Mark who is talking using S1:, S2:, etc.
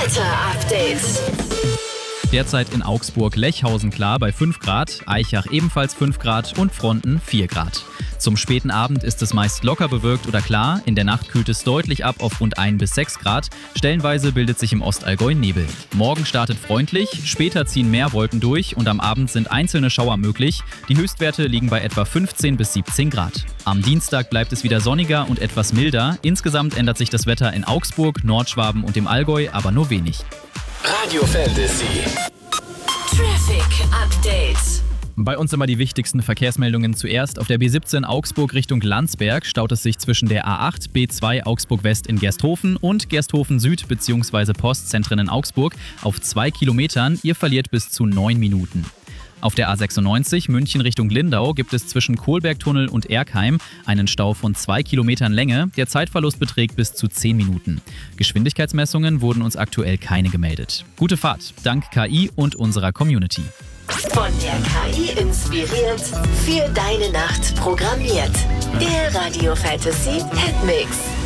S1: Wetter-Update.
S2: Derzeit in Augsburg Lechhausen klar bei 5 Grad, Aichach ebenfalls 5 Grad und Fronten 4 Grad. Zum späten Abend ist es meist locker bewölkt oder klar, in der Nacht kühlt es deutlich ab auf rund 1 bis 6 Grad, stellenweise bildet sich im Ostallgäu Nebel. Morgen startet freundlich, später ziehen mehr Wolken durch und am Abend sind einzelne Schauer möglich, die Höchstwerte liegen bei etwa 15 bis 17 Grad. Am Dienstag bleibt es wieder sonniger und etwas milder, insgesamt ändert sich das Wetter in Augsburg, Nordschwaben und dem Allgäu aber nur wenig.
S3: Radio Fantasy.
S1: Traffic Update.
S2: Bei uns immer die wichtigsten Verkehrsmeldungen zuerst. Auf der B17 Augsburg Richtung Landsberg staut es sich zwischen der A8 B2 Augsburg West in Gersthofen und Gersthofen Süd bzw. Postzentren in Augsburg auf 2 Kilometern. Ihr verliert bis zu 9 Minuten. Auf der A96 München Richtung Lindau gibt es zwischen Kohlbergtunnel und Erkheim einen Stau von 2 Kilometern Länge. Der Zeitverlust beträgt bis zu 10 Minuten. Geschwindigkeitsmessungen wurden uns aktuell keine gemeldet. Gute Fahrt, dank KI und unserer Community.
S1: Von der KI inspiriert, für deine Nacht programmiert. Der Radio Fantasy Hitmix.